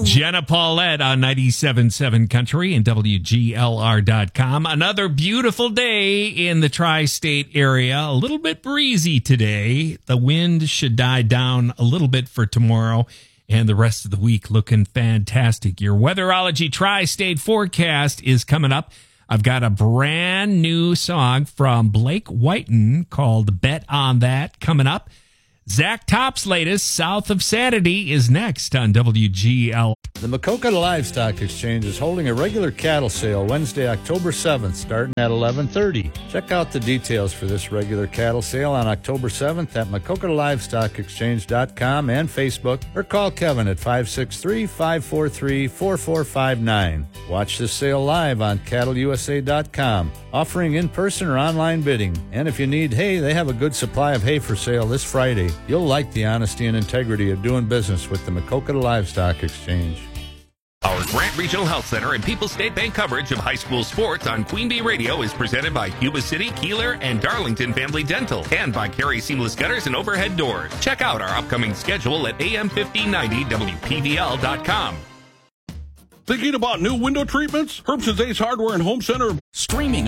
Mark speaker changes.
Speaker 1: Jenna Paulette on 97.7 Country and WGLR.com. Another beautiful day in the tri-state area. A little bit breezy today. The wind should die down a little bit for tomorrow, and the rest of the week looking fantastic. Your Weatherology tri-state forecast is coming up. I've got a brand new song from Blake Whiten called Bet on That coming up. Zach Top's latest, South of Sanity, is next on WGL.
Speaker 2: The Maquoketa Livestock Exchange is holding a regular cattle sale Wednesday, October 7th, starting at 11:30. Check out the details for this regular cattle sale on October 7th at MaquoketaLivestockExchange.com and Facebook, or call Kevin at 563-543-4459. Watch this sale live on CattleUSA.com, offering in-person or online bidding. And if you need hay, they have a good supply of hay for sale this Friday. You'll like the honesty and integrity of doing business with the Maquoketa Livestock Exchange.
Speaker 3: Our Grant Regional Health Center and People's State Bank coverage of high school sports on Queen Bee Radio is presented by Yuba City, Keeler, and Darlington Family Dental, and by Carey Seamless Gutters and Overhead Doors. Check out our upcoming schedule at AM1590WPVL.com.
Speaker 4: Thinking about new window treatments? Herbson's Ace Hardware and Home Center.
Speaker 5: Streaming